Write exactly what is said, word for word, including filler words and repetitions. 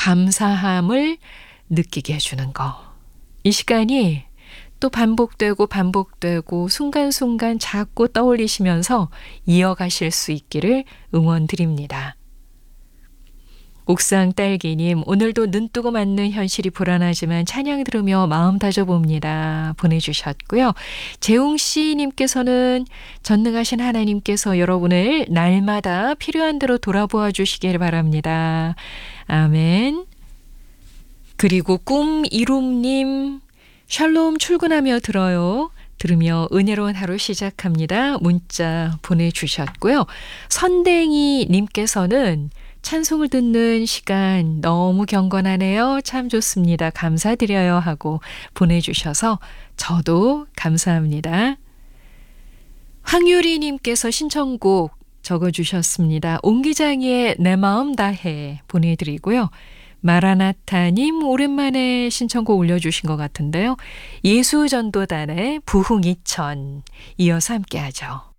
감사함을 느끼게 해주는 거. 이 시간이 또 반복되고 반복되고 순간순간 자꾸 떠올리시면서 이어가실 수 있기를 응원드립니다. 옥상 딸기님, 오늘도 눈뜨고 맞는 현실이 불안하지만 찬양 들으며 마음 다져봅니다. 보내주셨고요. 재웅씨님께서는 전능하신 하나님께서 여러분을 날마다 필요한 대로 돌아보아 주시길 바랍니다. 아멘. 그리고 꿈 이룸님, 샬롬 출근하며 들어요. 들으며 은혜로운 하루 시작합니다. 문자 보내주셨고요. 선댕이 님께서는 찬송을 듣는 시간 너무 경건하네요. 참 좋습니다. 감사드려요 하고 보내주셔서 저도 감사합니다. 황유리 님께서 신청곡 적어주셨습니다. 옹기장이의 내 마음 다해 보내드리고요. 마라나타님 오랜만에 신청곡 올려주신 것 같은데요. 예수전도단의 부흥이천 이어서 함께하죠.